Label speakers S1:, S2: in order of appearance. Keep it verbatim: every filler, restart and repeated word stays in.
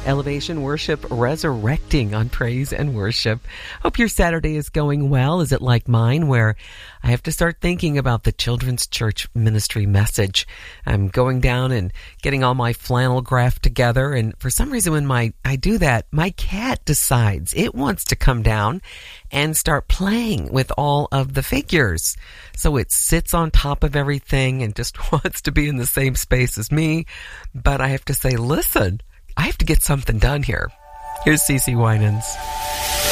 S1: Elevation Worship resurrecting on Praise and Worship. Hope your Saturday is going well. Is it like mine, where I have to start thinking about the Children's Church Ministry message? I'm going down and getting all my flannel graph together, and for some reason when my I do that, my cat decides it wants to come down and start playing with all of the figures. So it sits on top of everything and just wants to be in the same space as me. But I have to say, listen, I have to get something done here. Here's CeCe Winans.